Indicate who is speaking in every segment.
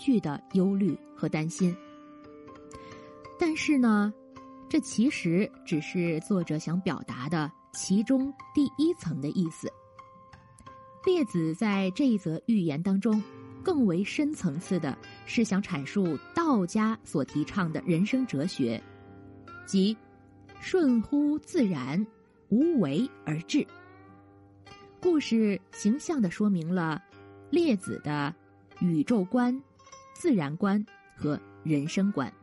Speaker 1: 据的忧虑和担心。但是呢，这其实只是作者想表达的其中第一层的意思。列子在这一则寓言当中，更为深层次的是想阐述道家所提倡的人生哲学，即顺乎自然，无为而治。故事形象地说明了列子的宇宙观、自然观和人生观。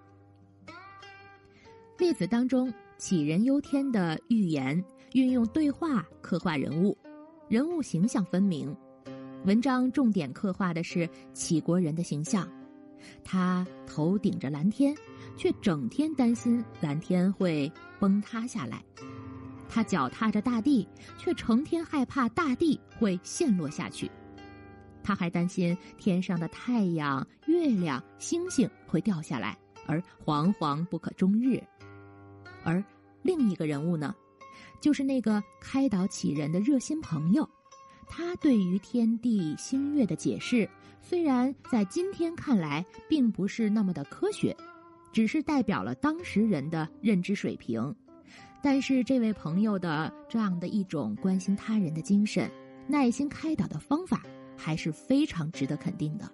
Speaker 1: 列子当中杞人忧天的寓言运用对话刻画人物，人物形象分明。文章重点刻画的是杞国人的形象，他头顶着蓝天，却整天担心蓝天会崩塌下来；他脚踏着大地，却成天害怕大地会陷落下去。他还担心天上的太阳、月亮、星星会掉下来，而惶惶不可终日。而另一个人物呢，就是那个开导杞人的热心朋友，他对于天地星月的解释，虽然在今天看来并不是那么的科学，只是代表了当时人的认知水平，但是这位朋友的这样的一种关心他人的精神、耐心开导的方法，还是非常值得肯定的。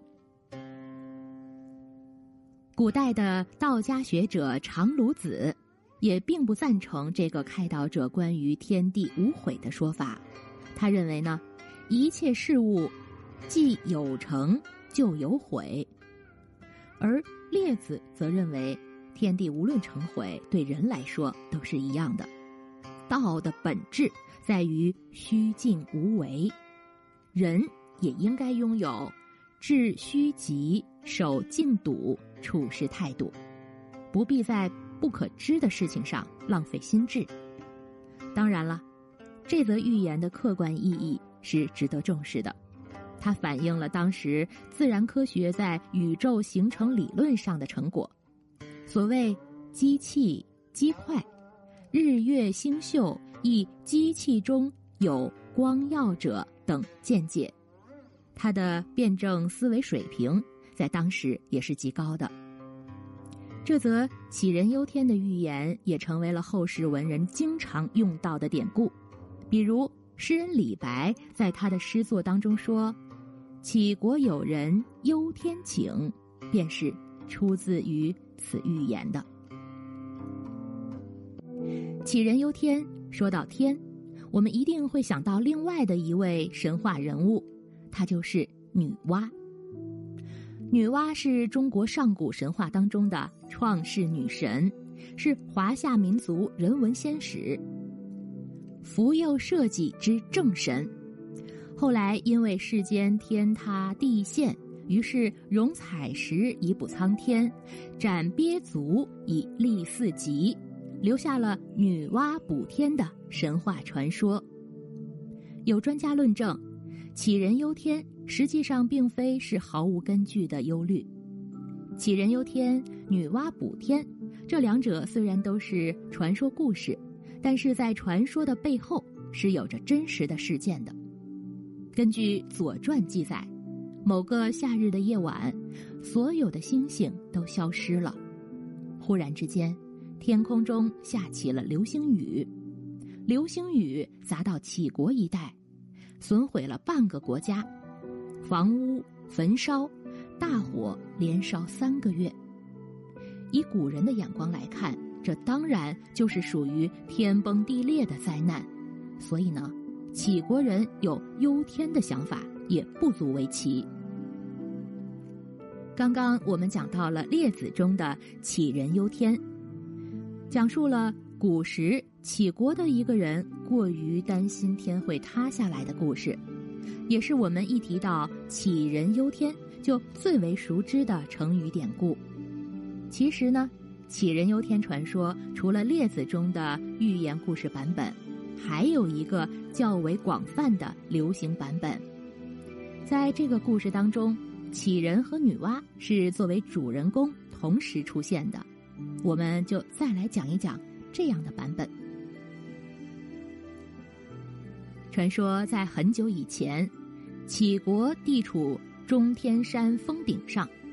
Speaker 1: 古代的道家学者常鲁子也并不赞成这个开导者关于天地无悔的说法。他认为呢，一切事物既有成就有毁，而列子则认为天地无论成毁，对人来说都是一样的。道的本质在于虚静无为，人也应该拥有致虚极、守静笃处事态度，不必在不可知的事情上浪费心智。当然了，这则寓言的客观意义是值得重视的，它反映了当时自然科学在宇宙形成理论上的成果。所谓机器、机块、日月星宿，亦机器中有光耀者等见解，它的辩证思维水平在当时也是极高的。这则杞人忧天的寓言也成为了后世文人经常用到的典故。比如诗人李白在他的诗作当中说，杞国有人忧天请，便是出自于此寓言的。杞人忧天，说到天，我们一定会想到另外的一位神话人物，她就是女娲。女娲是中国上古神话当中的创世女神，是华夏民族人文先史，扶佑社稷之正神。后来因为世间天塌地陷，于是容采石以补苍天，斩鳖足以立四极，留下了女娲补天的神话传说。有专家论证，杞人忧天实际上并非是毫无根据的忧虑。杞人忧天、女娲补天，这两者虽然都是传说故事，但是在传说的背后是有着真实的事件的。根据《左传》记载，某个夏日的夜晚，所有的星星都消失了。忽然之间，天空中下起了流星雨，流星雨砸到杞国一带，损毁了半个国家，房屋、焚烧，大火连烧3个月。以古人的眼光来看，这当然就是属于天崩地裂的灾难，所以呢，杞国人有忧天的想法也不足为奇。刚刚我们讲到了列子中的杞人忧天，讲述了古时杞国的一个人过于担心天会塌下来的故事，也是我们一提到杞人忧天就最为熟知的成语典故。其实呢，杞人忧天传说除了列子中的寓言故事版本，还有一个较为广泛的流行版本。在这个故事当中，杞人和女娲是作为主人公同时出现的，我们就再来讲一讲这样的版本。传说在很久以前，杞国地处中天山峰顶上，